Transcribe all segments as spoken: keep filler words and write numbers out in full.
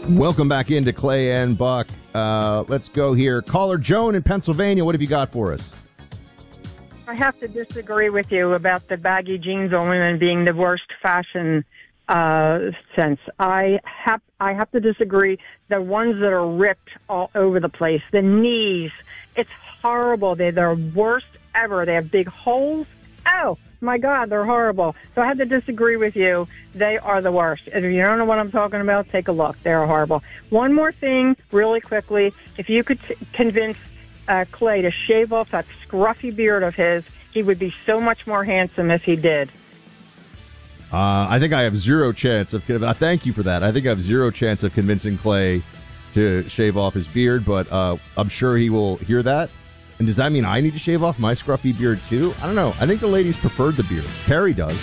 Welcome back into Clay and Buck. Uh, let's go here. Caller Joan in Pennsylvania, what have you got for us? I have to disagree with you about the baggy jeans on women being the worst fashion uh, sense. I have I have to disagree. The ones that are ripped all over the place, the knees, it's horrible. They're the worst ever. They have big holes. Oh, my God, they're horrible. So I have to disagree with you. They are the worst. If you don't know what I'm talking about, take a look. They're horrible. One more thing, really quickly. If you could t- convince uh, Clay to shave off that scruffy beard of his, he would be so much more handsome if he did. Uh, I think I have zero chance of. Uh, thank you for that. I think I have zero chance of convincing Clay to shave off his beard, but uh, I'm sure he will hear that. And does that mean I need to shave off my scruffy beard too? I don't know. I think the ladies preferred the beard. Perry does.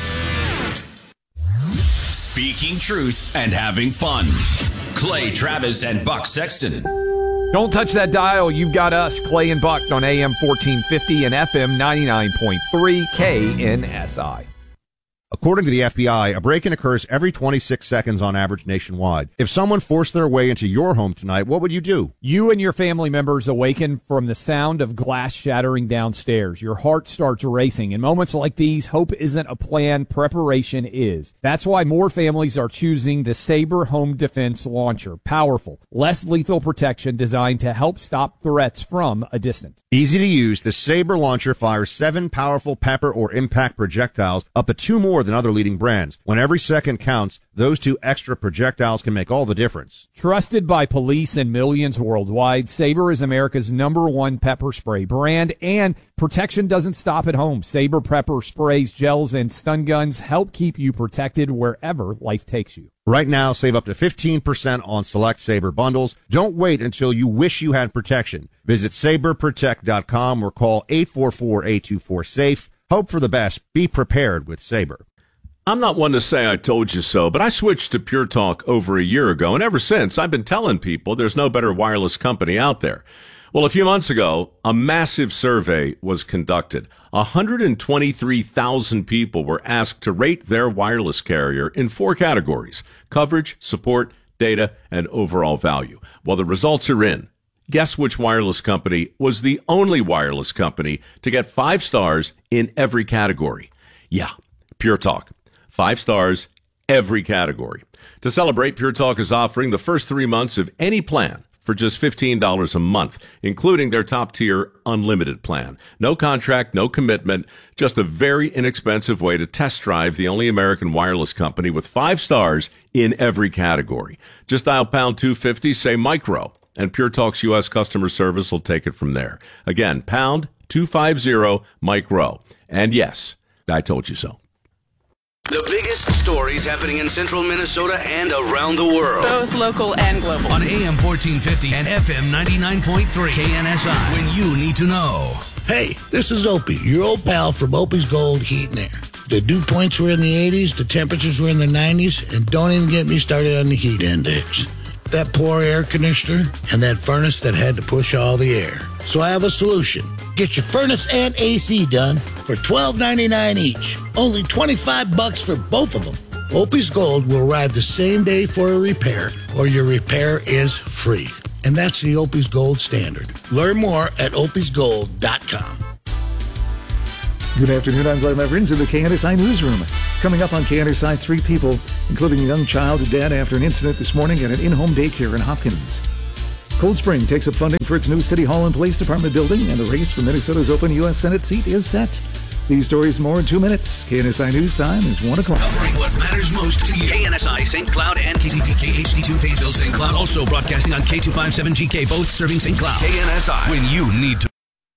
Speaking truth and having fun. Clay Travis and Buck Sexton. Don't touch that dial. You've got us, Clay and Buck, on A M fourteen fifty and F M ninety-nine point three K N S I. According to the F B I, a break-in occurs every twenty-six seconds on average nationwide. If someone forced their way into your home tonight, what would you do? You and your family members awaken from the sound of glass shattering downstairs. Your heart starts racing. In moments like these, hope isn't a plan, preparation is. That's why more families are choosing the Sabre Home Defense Launcher. Powerful, less lethal protection designed to help stop threats from a distance. Easy to use, the Sabre Launcher fires seven powerful pepper or impact projectiles, up to two more than other leading brands. When every second counts, those two extra projectiles can make all the difference. Trusted by police and millions worldwide, Sabre is America's number one pepper spray brand, and protection doesn't stop at home. Sabre pepper sprays, gels, and stun guns help keep you protected wherever life takes you. Right now, save up to fifteen percent on select Sabre bundles. Don't wait until you wish you had protection. Visit sabre protect dot com or call eight four four, eight two four, SAFE. Hope for the best. Be prepared with Sabre. I'm not one to say I told you so, but I switched to Pure Talk over a year ago, and ever since, I've been telling people there's no better wireless company out there. Well, a few months ago, a massive survey was conducted. one hundred twenty-three thousand people were asked to rate their wireless carrier in four categories: coverage, support, data, and overall value. Well, the results are in. Guess which wireless company was the only wireless company to get five stars in every category? Yeah, Pure Talk. Five stars, every category. To celebrate, Pure Talk is offering the first three months of any plan for just fifteen dollars a month, including their top-tier unlimited plan. No contract, no commitment, just a very inexpensive way to test drive the only American wireless company with five stars in every category. Just dial pound two fifty, say micro, and Pure Talk's U S customer service will take it from there. Again, pound two fifty, micro. And yes, I told you so. The biggest stories happening in central Minnesota and around the world. Both local and global. On A M fourteen fifty and F M ninety-nine point three K N S I. When you need to know. Hey, this is Opie, your old pal from Opie's Gold Heat and Air. The dew points were in the eighties, the temperatures were in the nineties, and don't even get me started on the heat index. That poor air conditioner and that furnace that had to push all the air. So I have a solution. Get your furnace and A C done for twelve ninety-nine each. Only twenty-five bucks for both of them. Opie's Gold will arrive the same day for a repair, or your repair is free. And that's the Opie's Gold standard. Learn more at opies gold dot com. Good afternoon, I'm Glenn Leverins in the K N S I Newsroom. Coming up on K N S I, three people, including a young child who died after an incident this morning at an in-home daycare in Hopkins. Cold Spring takes up funding for its new City Hall and Police Department building, and the race for Minnesota's open U S Senate seat is set. These stories more in two minutes. K N S I News Time is one o'clock. Covering what matters most to you. K N S I, Saint Cloud, and K C P K H D two, Painesville, Saint Cloud. Also broadcasting on K two fifty-seven G K, both serving Saint Cloud. K N S I, when you need to.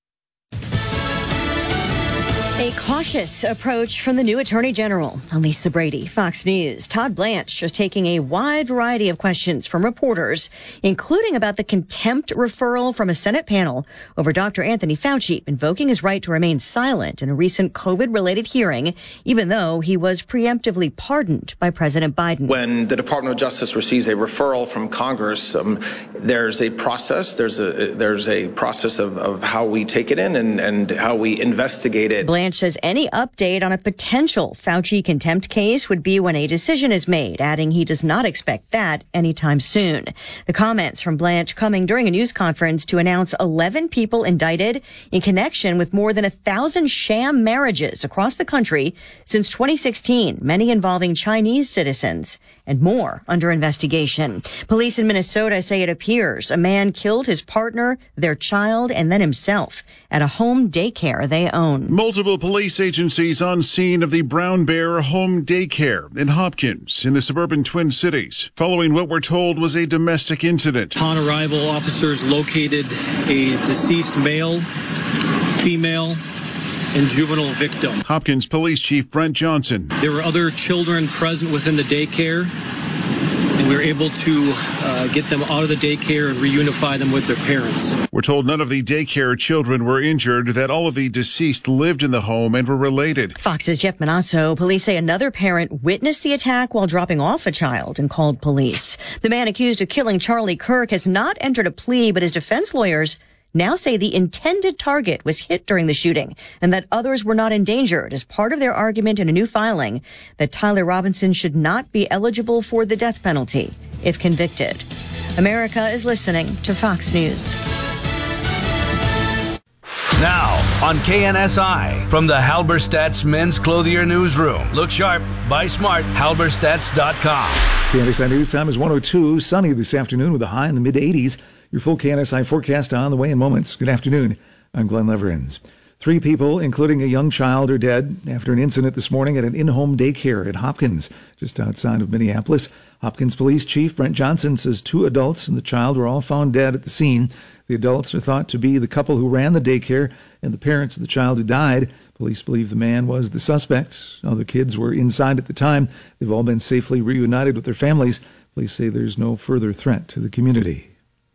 A cautious approach from the new Attorney General. I'm Lisa Brady, Fox News. Todd Blanche just taking a wide variety of questions from reporters, including about the contempt referral from a Senate panel over Doctor Anthony Fauci, invoking his right to remain silent in a recent COVID-related hearing, even though he was preemptively pardoned by President Biden. When the Department of Justice receives a referral from Congress, um, there's a process. There's a there's a process of, of how we take it in and, and how we investigate it. Blanche Blanche says any update on a potential Fauci contempt case would be when a decision is made, adding he does not expect that anytime soon. The comments from Blanche coming during a news conference to announce eleven people indicted in connection with more than a thousand sham marriages across the country since twenty sixteen, many involving Chinese citizens, and more under investigation. Police in Minnesota say it appears a man killed his partner, their child, and then himself at a home daycare they own. Multiple police agencies on scene of the Brown Bear Home Daycare in Hopkins in the suburban Twin Cities, following what we're told was a domestic incident. Upon arrival, officers located a deceased male, female, and juvenile victim. Hopkins Police Chief Brent Johnson. There were other children present within the daycare, and we were able to uh, get them out of the daycare and reunify them with their parents. We're told none of the daycare children were injured, that all of the deceased lived in the home and were related. Fox's Jeff Manasso. Police say another parent witnessed the attack while dropping off a child and called police. The man accused of killing Charlie Kirk has not entered a plea, but his defense lawyers now say the intended target was hit during the shooting and that others were not endangered as part of their argument in a new filing that Tyler Robinson should not be eligible for the death penalty if convicted. America is listening to Fox News. Now on K N S I, from the Halberstadt's Men's Clothier Newsroom. Look sharp, buy smart, halberstadts dot com. K N S I News Time is one oh two. Sunny this afternoon with a high in the mid eighties. Your full K N S I forecast on the way in moments. Good afternoon. I'm Glenn Leverins. Three people, including a young child, are dead after an incident this morning at an in-home daycare at Hopkins, just outside of Minneapolis. Hopkins Police Chief Brent Johnson says two adults and the child were all found dead at the scene. The adults are thought to be the couple who ran the daycare and the parents of the child who died. Police believe the man was the suspect. Other kids were inside at the time. They've all been safely reunited with their families. Police say there's no further threat to the community.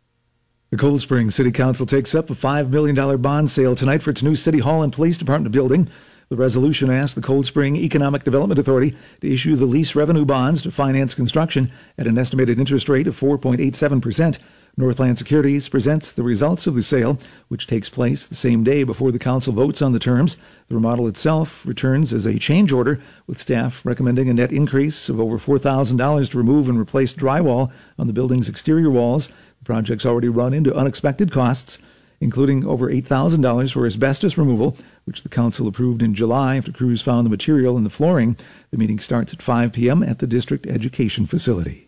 The Cold Spring City Council takes up a five million dollars bond sale tonight for its new City Hall and Police Department building. The resolution asked the Cold Spring Economic Development Authority to issue the lease revenue bonds to finance construction at an estimated interest rate of four point eight seven percent. Northland Securities presents the results of the sale, which takes place the same day before the council votes on the terms. The remodel itself returns as a change order, with staff recommending a net increase of over four thousand dollars to remove and replace drywall on the building's exterior walls. The project's already run into unexpected costs, including over eight thousand dollars for asbestos removal, which the council approved in July after crews found the material in the flooring. The meeting starts at five p.m. at the district education facility.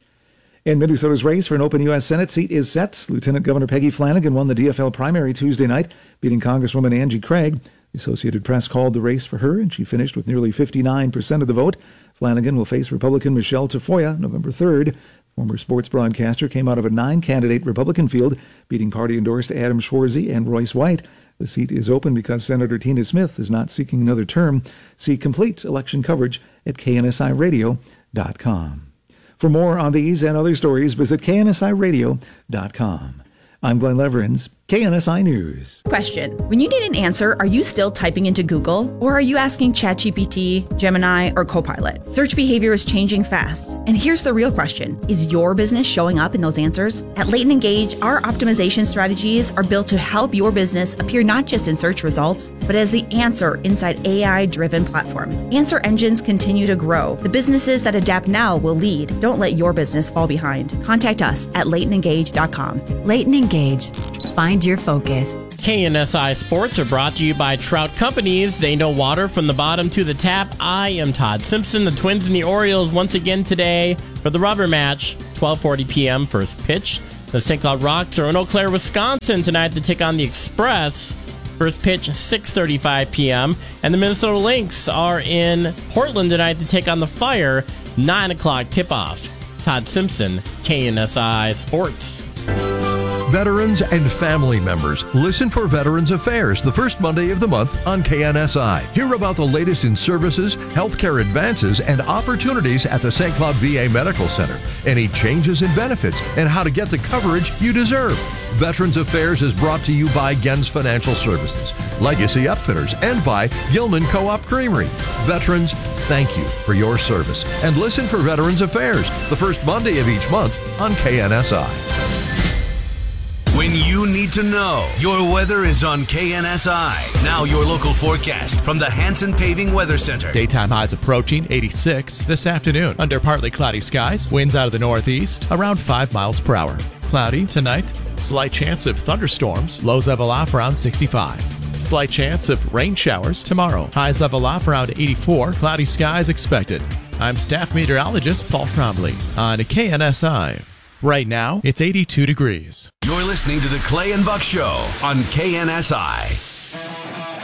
And Minnesota's race for an open U S Senate seat is set. Lieutenant Governor Peggy Flanagan won the D F L primary Tuesday night, beating Congresswoman Angie Craig. The Associated Press called the race for her, and she finished with nearly fifty-nine percent of the vote. Flanagan will face Republican Michelle Tafoya November third. Former sports broadcaster came out of a nine-candidate Republican field, beating party-endorsed Adam Schwarzy and Royce White. The seat is open because Senator Tina Smith is not seeking another term. See complete election coverage at K N S I radio dot com. For more on these and other stories, visit K N S I radio dot com. I'm Glenn Leverins, K N S I News. Question. When you need an answer, are you still typing into Google? Or are you asking ChatGPT, Gemini, or Copilot? Search behavior is changing fast. And here's the real question. Is your business showing up in those answers? At Leighton Engage, our optimization strategies are built to help your business appear not just in search results, but as the answer inside A I-driven platforms. Answer engines continue to grow. The businesses that adapt now will lead. Don't let your business fall behind. Contact us at leighton engage dot com. Leighton Engage. Find your focus. K N S I Sports are brought to you by Trout Companies. They know water from the bottom to the tap. I am Todd Simpson. The Twins and the Orioles once again today for the rubber match. twelve forty p.m. first pitch. The Saint Cloud Rocks are in Eau Claire, Wisconsin tonight to take on the Express. First pitch, six thirty-five p.m. And the Minnesota Lynx are in Portland tonight to take on the Fire. nine o'clock tip-off. Todd Simpson, K N S I Sports. Veterans and family members, listen for Veterans Affairs the first Monday of the month on K N S I. Hear about the latest in services, healthcare advances, and opportunities at the Saint Cloud V A Medical Center. Any changes in benefits and how to get the coverage you deserve. Veterans Affairs is brought to you by Gens Financial Services, Legacy Upfitters, and by Gilman Co-op Creamery. Veterans, thank you for your service. And listen for Veterans Affairs the first Monday of each month on K N S I. When you need to know, your weather is on K N S I. Now your local forecast from the Hanson Paving Weather Center. Daytime highs approaching eighty-six this afternoon. Under partly cloudy skies, winds out of the northeast around five miles per hour. Cloudy tonight, slight chance of thunderstorms. Lows level off around sixty-five. Slight chance of rain showers tomorrow. Highs level off around eighty-four. Cloudy skies expected. I'm staff meteorologist Paul Trombley on K N S I. Right now, it's eighty-two degrees. You're listening to the Clay and Buck Show on K N S I.